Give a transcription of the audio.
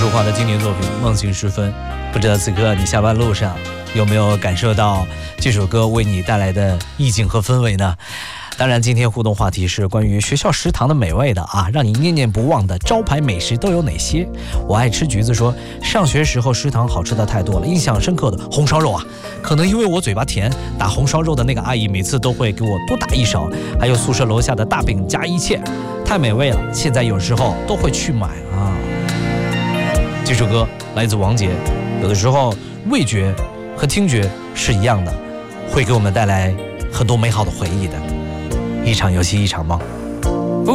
树花的经典作品《梦醒时分》，不知道此刻你下班路上有没有感受到这首歌为你带来的意境和氛围呢？当然，今天互动话题是关于学校食堂的美味的啊，让你念念不忘的招牌美食都有哪些？我爱吃橘子说，上学时候食堂好吃的太多了，印象深刻的红烧肉啊，可能因为我嘴巴甜，打红烧肉的那个阿姨每次都会给我多打一勺，还有宿舍楼下的大饼加一切，太美味了，现在有时候都会去买啊。这首歌来自王杰，有的时候味觉和听觉是一样的，会给我们带来很多美好的回忆的。一场游戏一场梦。